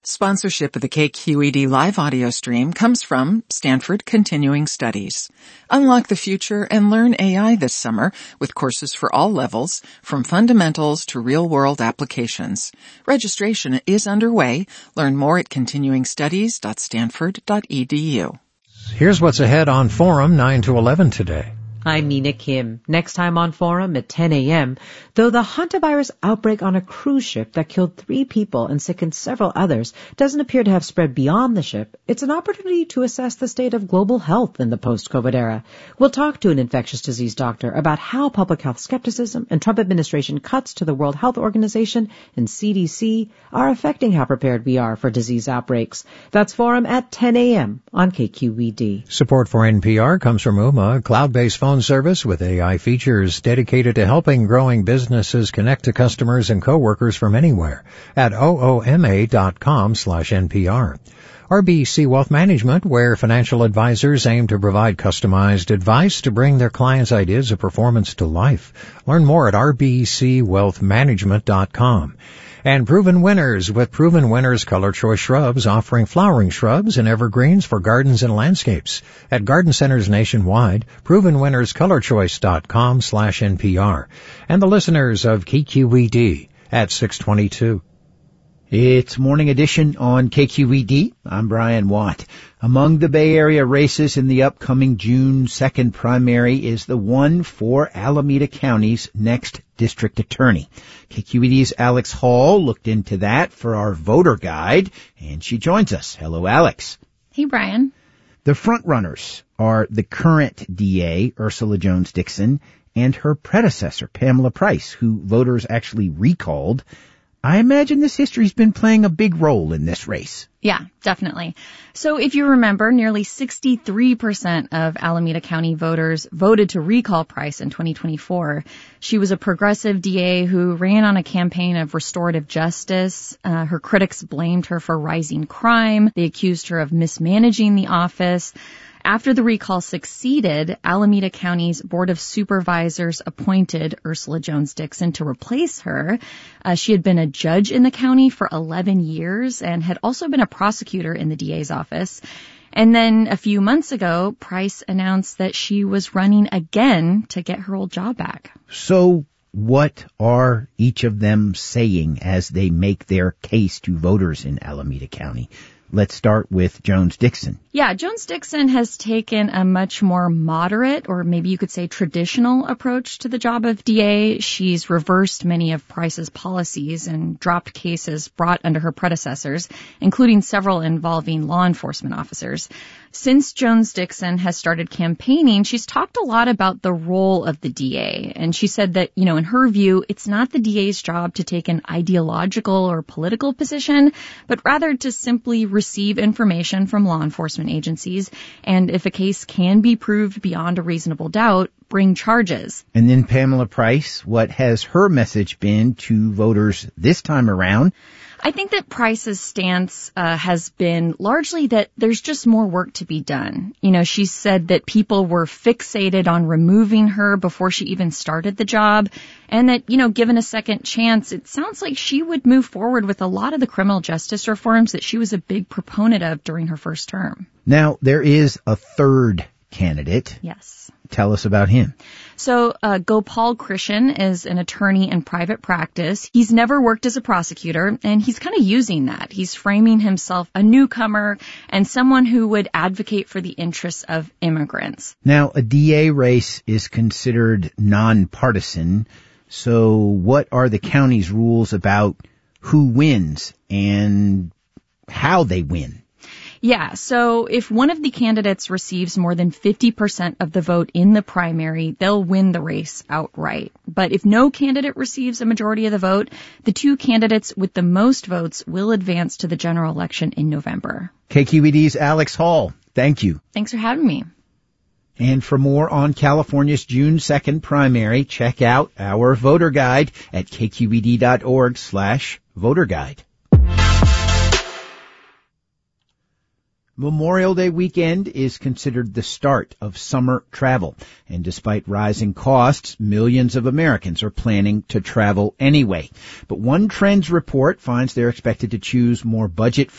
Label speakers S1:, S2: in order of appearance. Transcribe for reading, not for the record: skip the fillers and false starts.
S1: Sponsorship of the KQED live audio stream comes from Stanford Continuing Studies. Unlock the future and learn AI this summer with courses for all levels, from fundamentals to real-world applications. Registration is underway. Learn more at continuingstudies.stanford.edu.
S2: Here's what's ahead on Forum 9 to 11 today.
S3: I'm Mina Kim. Next time on Forum at 10 a.m., though the hantavirus outbreak on a cruise ship that killed 3 people and sickened several others doesn't appear to have spread beyond the ship, it's an opportunity to assess the state of global health in the post-COVID era. We'll talk to an infectious disease doctor about how public health skepticism and Trump administration cuts to the World Health Organization and CDC are affecting how prepared we are for disease outbreaks. That's Forum at 10 a.m. on KQED.
S2: Support for NPR comes from Ooma, a cloud-based phone service with AI features dedicated to helping growing businesses connect to customers and coworkers from anywhere at ooma.com/NPR. RBC Wealth Management, where financial advisors aim to provide customized advice to bring their clients' ideas of performance to life. Learn more at rbcwealthmanagement.com. And Proven Winners, with Proven Winners Color Choice Shrubs, offering flowering shrubs and evergreens for gardens and landscapes. At garden centers nationwide, provenwinnerscolorchoice.com/NPR. And the listeners of KQED at 622.
S4: It's Morning Edition on KQED. I'm Brian Watt. Among the Bay Area races in the upcoming June 2nd primary is the one for Alameda County's next district attorney. KQED's Alex Hall looked into that for our voter guide, and she joins us. Hello, Alex.
S5: Hey, Brian.
S4: The frontrunners are the current DA, Ursula Jones Dixon, and her predecessor, Pamela Price, who voters actually recalled. I imagine this history's been playing a big role in this race.
S5: Yeah, definitely. So if you remember, nearly 63% of Alameda County voters voted to recall Price in 2024. She was a progressive DA who ran on a campaign of restorative justice. Her critics blamed her for rising crime. They accused her of mismanaging the office. After the recall succeeded, Alameda County's Board of Supervisors appointed Ursula Jones Dixon to replace her. She had been a judge in the county for 11 years and had also been a prosecutor in the DA's office. And then a few months ago, Price announced that she was running again to get her old job back.
S4: So what are each of them saying as they make their case to voters in Alameda County? Let's start with Jones Dixon.
S5: Yeah, Jones Dixon has taken a much more moderate, or maybe you could say traditional, approach to the job of DA. She's reversed many of Price's policies and dropped cases brought under her predecessors, including several involving law enforcement officers. Since Jones Dixon has started campaigning, she's talked a lot about the role of the DA. And she said that, in her view, it's not the DA's job to take an ideological or political position, but rather to simply receive information from law enforcement agencies. And if a case can be proved beyond a reasonable doubt, bring charges.
S4: And then Pamela Price, what has her message been to voters this time around?
S5: I think that Price's stance has been largely that there's just more work to be done. She said that people were fixated on removing her before she even started the job, and that, given a second chance, it sounds like she would move forward with a lot of the criminal justice reforms that she was a big proponent of during her first term.
S4: Now, there is a third candidate.
S5: Yes.
S4: Tell us about him.
S5: So Gopal Krishan is an attorney in private practice. He's never worked as a prosecutor, and he's kind of using that. He's framing himself a newcomer and someone who would advocate for the interests of immigrants.
S4: Now, a DA race is considered nonpartisan. So what are the county's rules about who wins and how they win?
S5: Yeah, so if one of the candidates receives more than 50% of the vote in the primary, they'll win the race outright. But if no candidate receives a majority of the vote, the two candidates with the most votes will advance to the general election in November.
S4: KQED's Alex Hall, thank you.
S5: Thanks for having me.
S4: And for more on California's June 2nd primary, check out our voter guide at kqed.org/voter guide. Memorial Day weekend is considered the start of summer travel, and despite rising costs, millions of Americans are planning to travel anyway. But one trends report finds they're expected to choose more budget